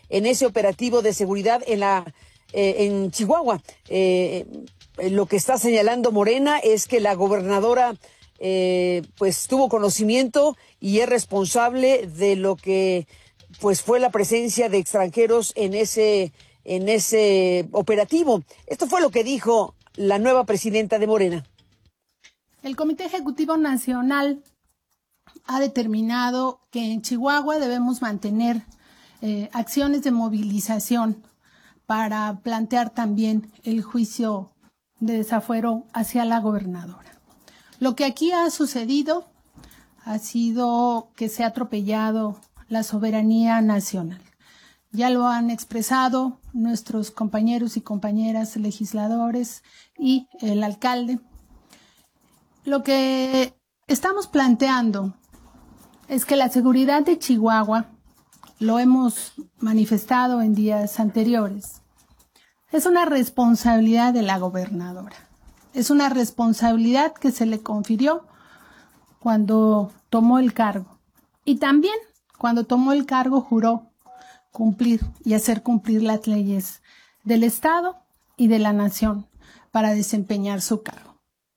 en ese operativo de seguridad en Chihuahua. Lo que está señalando Morena es que la gobernadora pues tuvo conocimiento y es responsable de lo que pues fue la presencia de extranjeros en ese operativo. Esto fue lo que dijo la nueva presidenta de Morena. El Comité Ejecutivo Nacional ha determinado que en Chihuahua debemos mantener acciones de movilización para plantear también el juicio de desafuero hacia la gobernadora. Lo que aquí ha sucedido ha sido que se ha atropellado la soberanía nacional. Ya lo han expresado nuestros compañeros y compañeras legisladores y el alcalde. Lo que estamos planteando es que la seguridad de Chihuahua, lo hemos manifestado en días anteriores, es una responsabilidad de la gobernadora. Es una responsabilidad que se le confirió cuando tomó el cargo. Y también cuando tomó el cargo juró cumplir y hacer cumplir las leyes del Estado y de la nación para desempeñar su cargo.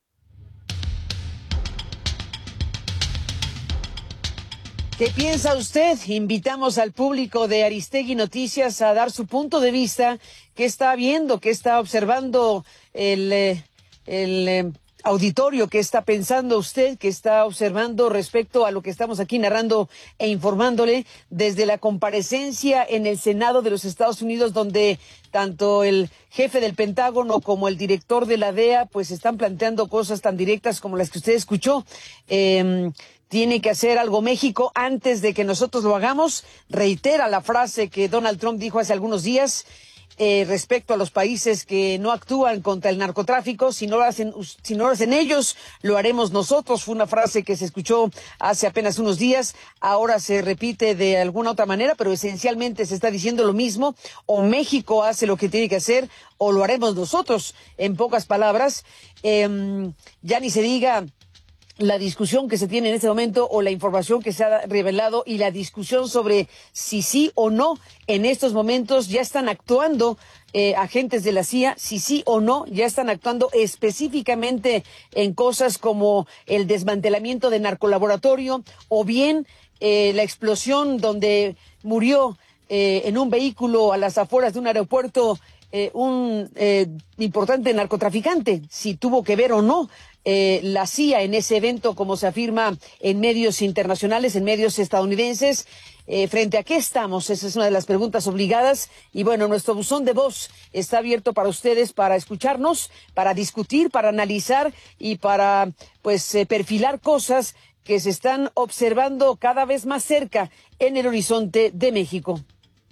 ¿Qué piensa usted? Invitamos al público de Aristegui Noticias a dar su punto de vista. ¿Qué está viendo? ¿Qué está observando el auditorio? ¿Qué está pensando usted? ¿Qué está observando respecto a lo que estamos aquí narrando e informándole desde la comparecencia en el Senado de los Estados Unidos, donde tanto el jefe del Pentágono como el director de la DEA pues están planteando cosas tan directas como las que usted escuchó? Tiene que hacer algo México antes de que nosotros lo hagamos. Reitera la frase que Donald Trump dijo hace algunos días respecto a los países que no actúan contra el narcotráfico. Si no lo hacen ellos, lo haremos nosotros. Fue una frase que se escuchó hace apenas unos días. Ahora se repite de alguna otra manera, pero esencialmente se está diciendo lo mismo. O México hace lo que tiene que hacer, o lo haremos nosotros. En pocas palabras, ya ni se diga la discusión que se tiene en este momento o la información que se ha revelado y la discusión sobre si sí o no en estos momentos ya están actuando agentes de la CIA, si sí o no ya están actuando específicamente en cosas como el desmantelamiento de narcolaboratorio o bien la explosión donde murió en un vehículo a las afueras de un aeropuerto un importante narcotraficante, si tuvo que ver o no la CIA en ese evento, como se afirma en medios internacionales, en medios estadounidenses. ¿Frente a qué estamos? Esa es una de las preguntas obligadas. Y bueno, nuestro buzón de voz está abierto para ustedes, para escucharnos, para discutir, para analizar y para perfilar cosas que se están observando cada vez más cerca en el horizonte de México.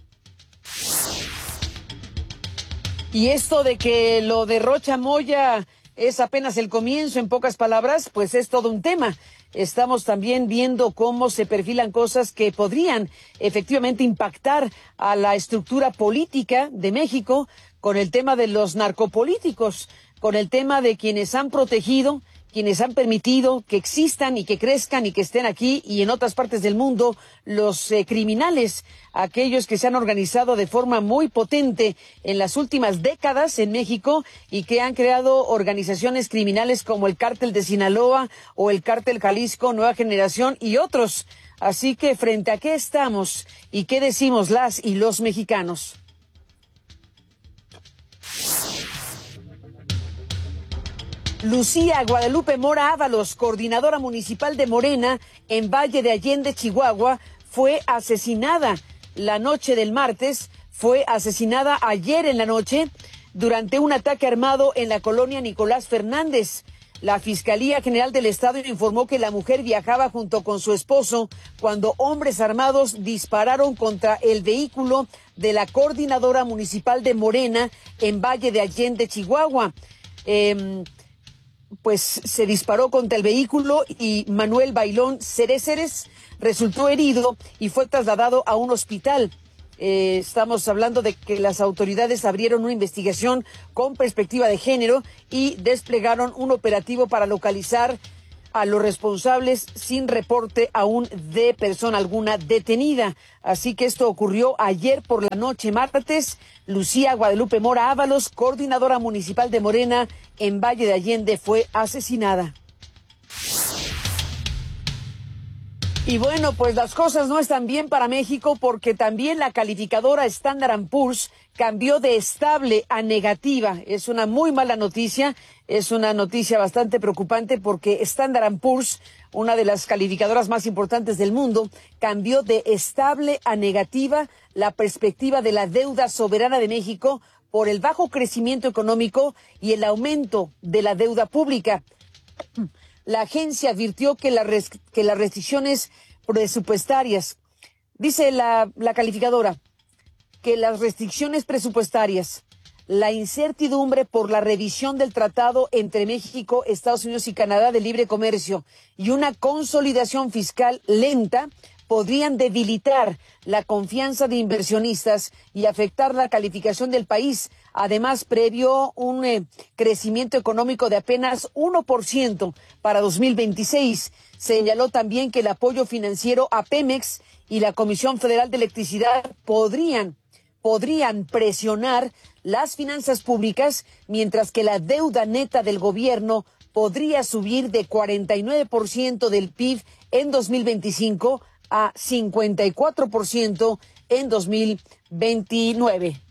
Y esto de que lo de Rocha Moya es apenas el comienzo, en pocas palabras, pues es todo un tema. Estamos también viendo cómo se perfilan cosas que podrían efectivamente impactar a la estructura política de México con el tema de los narcopolíticos, con el tema de quienes han protegido, quienes han permitido que existan y que crezcan y que estén aquí y en otras partes del mundo los criminales, aquellos que se han organizado de forma muy potente en las últimas décadas en México y que han creado organizaciones criminales como el Cártel de Sinaloa o el Cártel Jalisco Nueva Generación y otros. Así que ¿frente a qué estamos y qué decimos las y los mexicanos? Lucía Guadalupe Mora Ábalos, coordinadora municipal de Morena en Valle de Allende, Chihuahua, fue asesinada la noche del martes, fue asesinada ayer en la noche durante un ataque armado en la colonia Nicolás Fernández. La Fiscalía General del Estado informó que la mujer viajaba junto con su esposo cuando hombres armados dispararon contra el vehículo de la coordinadora municipal de Morena en Valle de Allende, Chihuahua. Pues se disparó contra el vehículo y Manuel Bailón Ceréceres resultó herido y fue trasladado a un hospital. Estamos hablando de que las autoridades abrieron una investigación con perspectiva de género y desplegaron un operativo para localizar a los responsables sin reporte aún de persona alguna detenida. Así que esto ocurrió ayer por la noche, martes. Lucía Guadalupe Mora Ábalos, coordinadora municipal de Morena en Valle de Allende, fue asesinada. Y bueno, pues las cosas no están bien para México porque también la calificadora Standard & Poor's cambió de estable a negativa. Es una muy mala noticia, es una noticia bastante preocupante porque Standard & Poor's, una de las calificadoras más importantes del mundo, cambió de estable a negativa la perspectiva de la deuda soberana de México por el bajo crecimiento económico y el aumento de la deuda pública. La agencia advirtió que las restricciones presupuestarias, dice la calificadora, que las restricciones presupuestarias, la incertidumbre por la revisión del tratado entre México, Estados Unidos y Canadá de libre comercio y una consolidación fiscal lenta podrían debilitar la confianza de inversionistas y afectar la calificación del país. Además, previó un crecimiento económico de apenas 1% para 2026. Señaló también que el apoyo financiero a Pemex y la Comisión Federal de Electricidad podrían presionar las finanzas públicas, mientras que la deuda neta del gobierno podría subir de 49% del PIB en 2025 a 54% en 2029.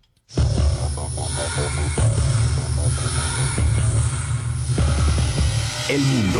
El mundo.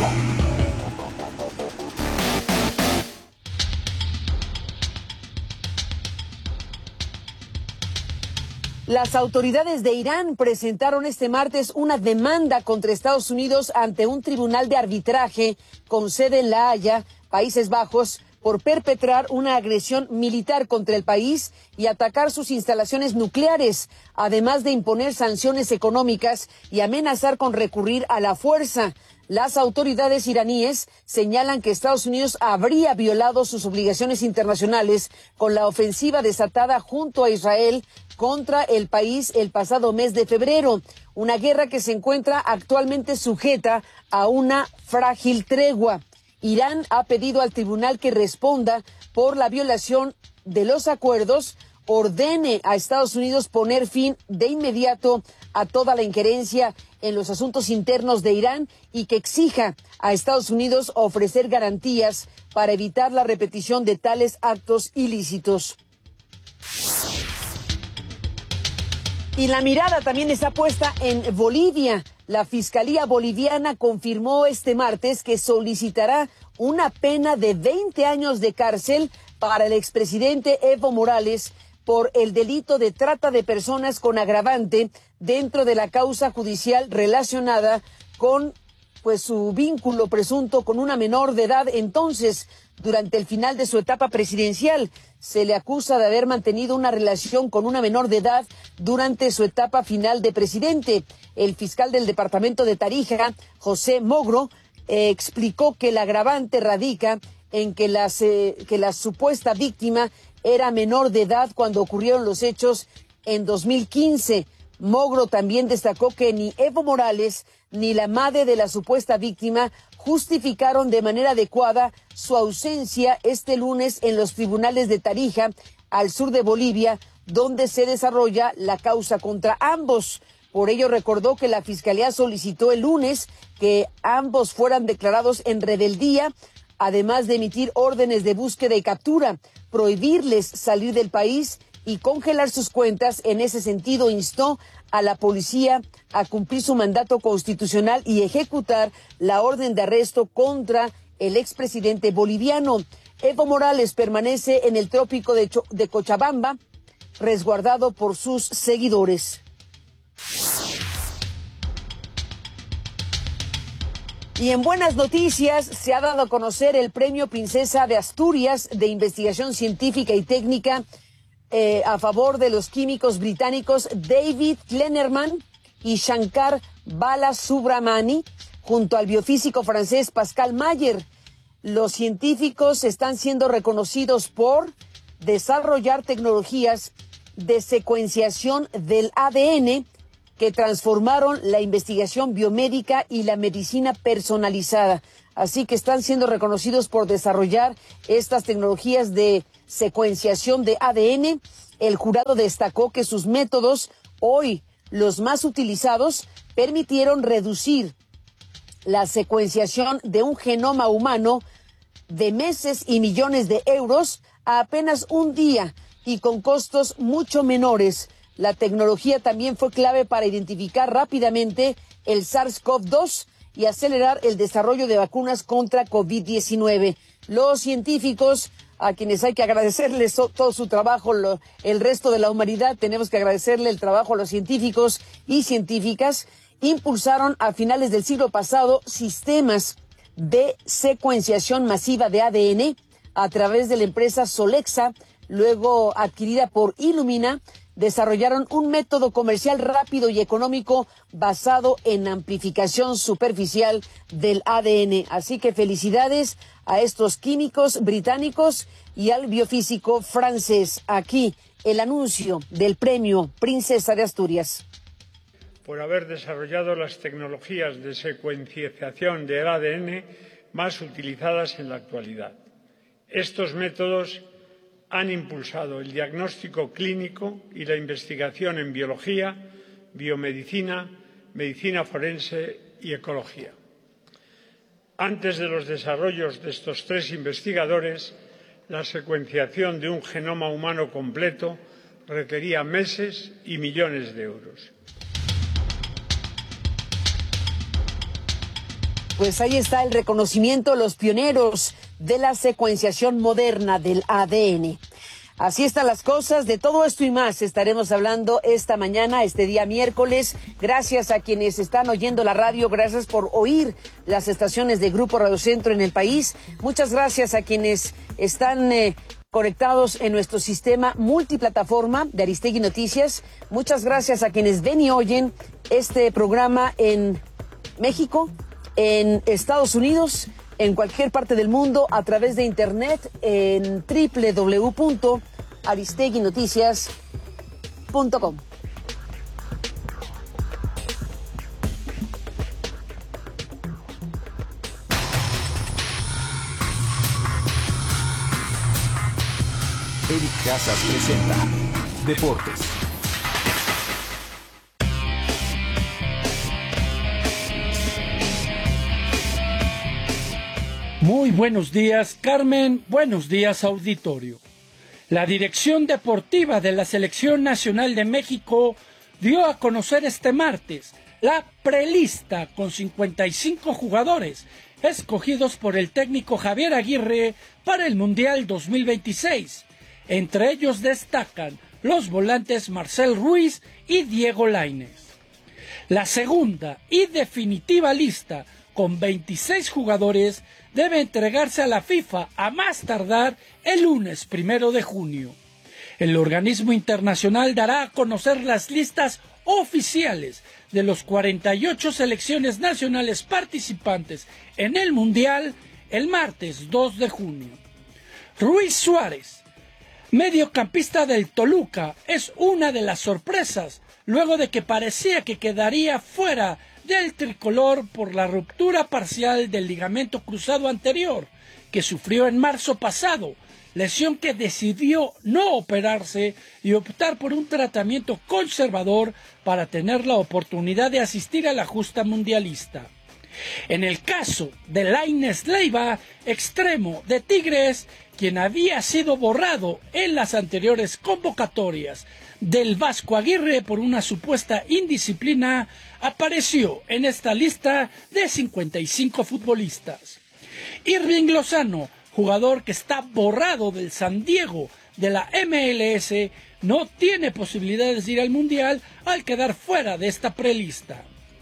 Las autoridades de Irán presentaron este martes una demanda contra Estados Unidos ante un tribunal de arbitraje con sede en La Haya, Países Bajos, por perpetrar una agresión militar contra el país y atacar sus instalaciones nucleares, además de imponer sanciones económicas y amenazar con recurrir a la fuerza. Las autoridades iraníes señalan que Estados Unidos habría violado sus obligaciones internacionales con la ofensiva desatada junto a Israel contra el país el pasado mes de febrero, una guerra que se encuentra actualmente sujeta a una frágil tregua. Irán ha pedido al tribunal que responda por la violación de los acuerdos, ordene a Estados Unidos poner fin de inmediato a toda la injerencia en los asuntos internos de Irán y que exija a Estados Unidos ofrecer garantías para evitar la repetición de tales actos ilícitos. Y la mirada también está puesta en Bolivia. La Fiscalía Boliviana confirmó este martes que solicitará una pena de 20 años de cárcel para el expresidente Evo Morales por el delito de trata de personas con agravante dentro de la causa judicial relacionada con su vínculo presunto con una menor de edad. Entonces, durante el final de su etapa presidencial, se le acusa de haber mantenido una relación con una menor de edad durante su etapa final de presidente. El fiscal del departamento de Tarija, José Mogro, explicó que el agravante radica en que la supuesta víctima era menor de edad cuando ocurrieron los hechos en 2015. Mogro también destacó que ni Evo Morales ni la madre de la supuesta víctima justificaron de manera adecuada su ausencia este lunes en los tribunales de Tarija, al sur de Bolivia, donde se desarrolla la causa contra ambos. Por ello recordó que la Fiscalía solicitó el lunes que ambos fueran declarados en rebeldía, además de emitir órdenes de búsqueda y captura, prohibirles salir del país y congelar sus cuentas. En ese sentido, instó a la policía a cumplir su mandato constitucional y ejecutar la orden de arresto contra el expresidente boliviano. Evo Morales permanece en el trópico de Cochabamba, resguardado por sus seguidores. Y en buenas noticias, se ha dado a conocer el Premio Princesa de Asturias de Investigación Científica y Técnica a favor de los químicos británicos David Klenerman y Shankar Balasubramani, junto al biofísico francés Pascal Mayer. Los científicos están siendo reconocidos por desarrollar tecnologías de secuenciación del ADN que transformaron la investigación biomédica y la medicina personalizada. así que están siendo reconocidos por desarrollar estas tecnologías de secuenciación de ADN. El jurado destacó que sus métodos, hoy los más utilizados, permitieron reducir la secuenciación de un genoma humano de meses y millones de euros a apenas un día y con costos mucho menores. La tecnología también fue clave para identificar rápidamente el SARS-CoV-2 y acelerar el desarrollo de vacunas contra COVID-19. Los científicos, a quienes hay que agradecerles todo su trabajo, el resto de la humanidad, tenemos que agradecerle el trabajo a los científicos y científicas, impulsaron a finales del siglo pasado sistemas de secuenciación masiva de ADN a través de la empresa Solexa, luego adquirida por Illumina. Desarrollaron un método comercial rápido y económico basado en amplificación superficial del ADN. Así que felicidades a estos químicos británicos y al biofísico francés. Aquí el anuncio del premio Princesa de Asturias. Por haber desarrollado las tecnologías de secuenciación del ADN más utilizadas en la actualidad. Estos métodos han impulsado el diagnóstico clínico y la investigación en biología, biomedicina, medicina forense y ecología. Antes de los desarrollos de estos tres investigadores, la secuenciación de un genoma humano completo requería meses y millones de euros. Pues ahí está el reconocimiento a los pioneros de la secuenciación moderna del ADN. Así están las cosas. De todo esto y más estaremos hablando esta mañana, este día miércoles. Gracias a quienes están oyendo la radio, gracias por oír las estaciones de Grupo Radio Centro en el país. Muchas gracias a quienes están conectados en nuestro sistema multiplataforma de Aristegui Noticias. Muchas gracias a quienes ven y oyen este programa en México, en Estados Unidos, en cualquier parte del mundo, a través de internet en www.aristeguinoticias.com. Eric Casas presenta Deportes. Muy buenos días, Carmen. Buenos días, auditorio. La Dirección Deportiva de la Selección Nacional de México dio a conocer este martes la prelista con 55 jugadores escogidos por el técnico Javier Aguirre para el Mundial 2026. Entre ellos destacan los volantes Marcel Ruiz y Diego Lainez. La segunda y definitiva lista con 26 jugadores debe entregarse a la FIFA a más tardar el lunes 1 de junio. El organismo internacional dará a conocer las listas oficiales de los 48 selecciones nacionales participantes en el Mundial el martes 2 de junio. Luis Suárez, mediocampista del Toluca, es una de las sorpresas luego de que parecía que quedaría fuera del tricolor por la ruptura parcial del ligamento cruzado anterior que sufrió en marzo pasado, lesión que decidió no operarse y optar por un tratamiento conservador para tener la oportunidad de asistir a la justa mundialista. En el caso de Lainez Leiva, extremo de Tigres, quien había sido borrado en las anteriores convocatorias del Vasco Aguirre por una supuesta indisciplina, apareció en esta lista de 55 futbolistas. Irving Lozano, jugador que está borrado del San Diego de la MLS, no tiene posibilidades de ir al Mundial al quedar fuera de esta prelista.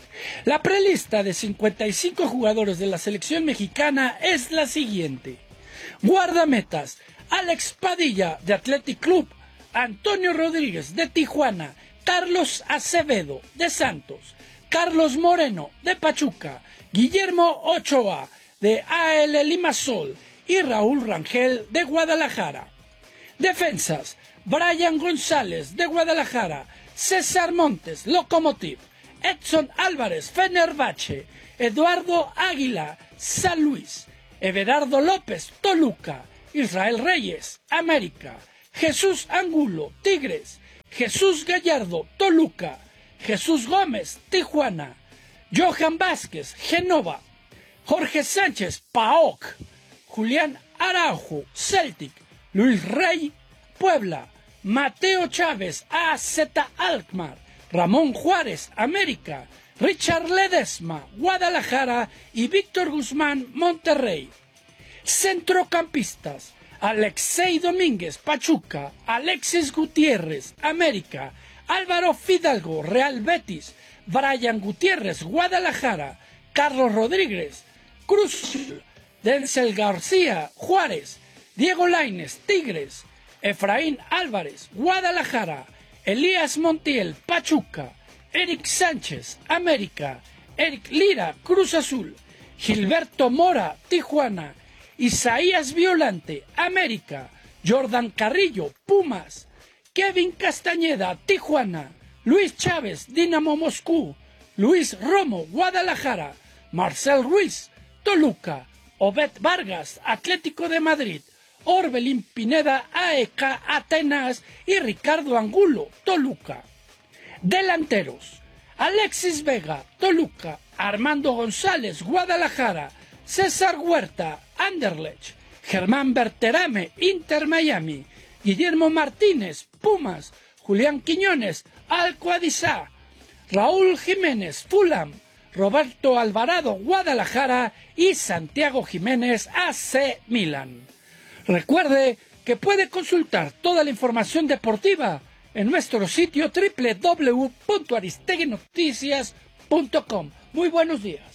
La prelista de 55 jugadores de la selección mexicana es la siguiente: guardametas, Alex Padilla de Athletic Club, Antonio Rodríguez de Tijuana, Carlos Acevedo de Santos, Carlos Moreno de Pachuca, Guillermo Ochoa de AL Limassol y Raúl Rangel de Guadalajara. Defensas: Brian González de Guadalajara, César Montes, Lokomotiv, Edson Álvarez, Fenerbahce, Eduardo Águila, San Luis. Everardo López, Toluca. Israel Reyes, América. Jesús Angulo, Tigres. Jesús Gallardo, Toluca. Jesús Gómez, Tijuana. Johan Vázquez, Genova. Jorge Sánchez, PAOK. Julián Araujo, Celtic. Luis Rey, Puebla. Mateo Chávez, AZ Alkmaar. Ramón Juárez, América. Richard Ledesma, Guadalajara. Y Víctor Guzmán, Monterrey. Centrocampistas: Alexei Domínguez, Pachuca. Alexis Gutiérrez, América. Álvaro Fidalgo, Real Betis. Brian Gutiérrez, Guadalajara. Carlos Rodríguez, Cruz. Denzel García, Juárez. Diego Lainez, Tigres. Efraín Álvarez, Guadalajara. Elías Montiel, Pachuca. Eric Sánchez, América. Eric Lira, Cruz Azul. Gilberto Mora, Tijuana. Isaías Violante, América. Jordan Carrillo, Pumas. Kevin Castañeda, Tijuana. Luis Chávez, Dinamo Moscú. Luis Romo, Guadalajara. Marcel Ruiz, Toluca. Obed Vargas, Atlético de Madrid. Orbelín Pineda, AEK Atenas. Y Ricardo Angulo, Toluca. Delanteros: Alexis Vega, Toluca. Armando González, Guadalajara. César Huerta, Anderlecht. Germán Berterame, Inter Miami. Guillermo Martínez, Pumas. Julián Quiñones, Al-Quadisá. Raúl Jiménez, Fulham. Roberto Alvarado, Guadalajara. Y Santiago Jiménez, AC Milan. Recuerde que puede consultar toda la información deportiva en nuestro sitio www.aristeguinoticias.com. Muy buenos días.